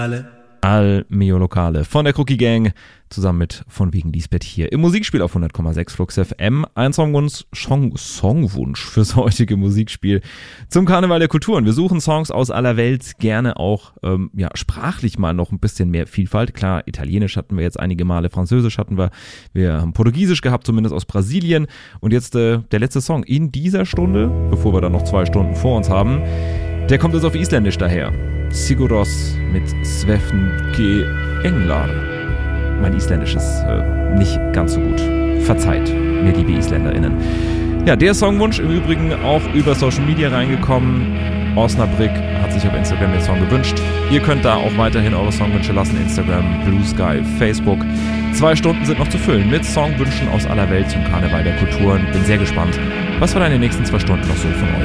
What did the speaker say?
Al mio locale von der Cookie Gang zusammen mit von wegen Lisbeth hier im Musikspiel auf 100,6 Flux FM. Ein Songwunsch fürs heutige Musikspiel zum Karneval der Kulturen. Wir suchen Songs aus aller Welt, gerne auch sprachlich mal noch ein bisschen mehr Vielfalt. Klar, Italienisch hatten wir jetzt einige Male, Französisch hatten wir haben Portugiesisch gehabt, zumindest aus Brasilien. Und jetzt der letzte Song in dieser Stunde, bevor wir dann noch 2 Stunden vor uns haben, der kommt jetzt auf Isländisch daher. Siguros mit Svefnge Englar. Mein Isländisch ist nicht ganz so gut. Verzeiht mir, liebe IsländerInnen. Ja, der Songwunsch im Übrigen auch über Social Media reingekommen. Osnabrück hat sich auf Instagram den Song gewünscht. Ihr könnt da auch weiterhin eure Songwünsche lassen. Instagram, Blue Sky, Facebook. 2 Stunden sind noch zu füllen mit Songwünschen aus aller Welt zum Karneval der Kulturen. Bin sehr gespannt, was wir da in den nächsten 2 Stunden noch so von euch